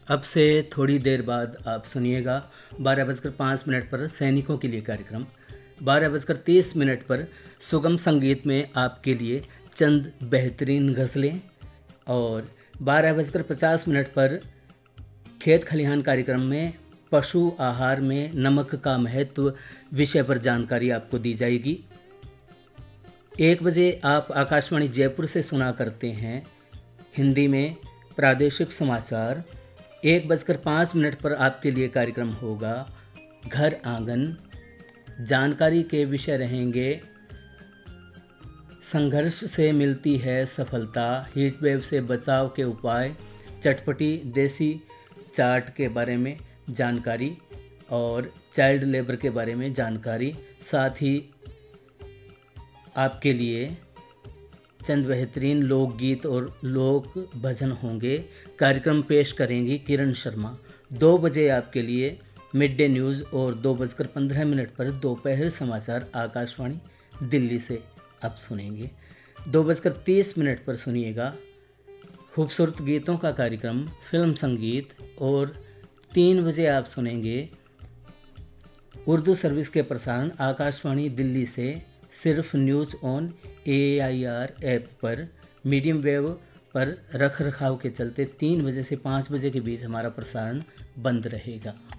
अब से थोड़ी देर बाद आप सुनिएगा 12:05 पर सैनिकों के लिए कार्यक्रम। 12:30 पर सुगम संगीत में आपके लिए चंद बेहतरीन गज़लें। और 12:50 पर खेत खलिहान कार्यक्रम में पशु आहार में नमक का महत्व विषय पर जानकारी आपको दी जाएगी। 1 बजे आप आकाशवाणी जयपुर से सुना करते हैं हिंदी में प्रादेशिक समाचार। 1:05 पर आपके लिए कार्यक्रम होगा घर आंगन। जानकारी के विषय रहेंगे संघर्ष से मिलती है सफलता, हीट वेव से बचाव के उपाय, चटपटी देसी चाट के बारे में जानकारी और चाइल्ड लेबर के बारे में जानकारी। साथ ही आपके लिए चंद बेहतरीन लोकगीत और लोक भजन होंगे। कार्यक्रम पेश करेंगी किरण शर्मा। 2 बजे आपके लिए मिड डे न्यूज़ और 2:15 पर दोपहर समाचार आकाशवाणी दिल्ली से आप सुनेंगे। 2:30 पर सुनिएगा खूबसूरत गीतों का कार्यक्रम फिल्म संगीत। और 3 बजे आप सुनेंगे उर्दू सर्विस के प्रसारण आकाशवाणी दिल्ली से सिर्फ न्यूज़ ऑन AIR ऐप पर। मीडियम वेव पर रख रखाव के चलते 3 बजे से 5 बजे के बीच हमारा प्रसारण बंद रहेगा।